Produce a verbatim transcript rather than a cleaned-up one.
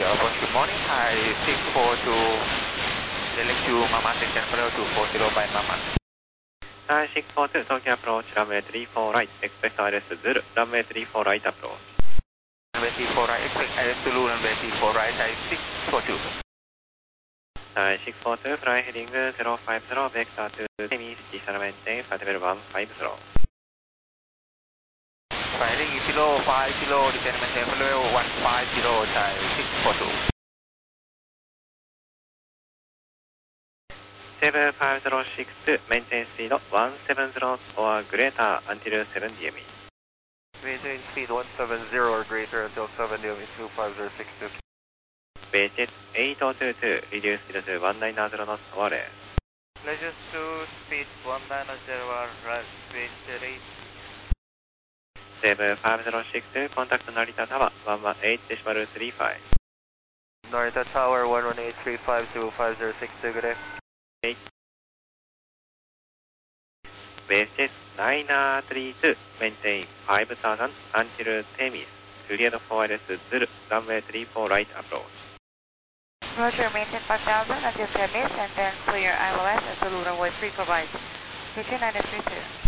Good morning. Hi, six four two, select you, Mama, section follow two four zero by Mama. Hi, six four two, Tokyo approach, runway three four right, expect I R S Zulu, runway three four right approach. Runway three four right, expect I R S Zulu, runway three four right, I six four two. Hi, six four two, fly heading zero five zero, vector to Temis, descend maintain, flight level one five zero. Firing below five kilo, descend maintain level one five zero, Thai six four two. seven five zero six two, maintain speed one seven zero or greater until seven D M E. Maintain speed one seven zero or greater until seven D M E two five zero six two. Basis eight zero two two, reduce speed to one nine zero knots or less. Leisure two, speed one nine zero, right, speed eight. seven five zero six two, contact Narita Tower, one one eight decimal three five. Narita Tower, one one eight three five two five zero six two, good day. eight. Basis nine three two, maintain five thousand until Temis, cleared for I R S Zulu, runway three four right approach. Roger, maintain five thousand until Temis and then clear I L S at Zulu runway three four right. Return nine three two.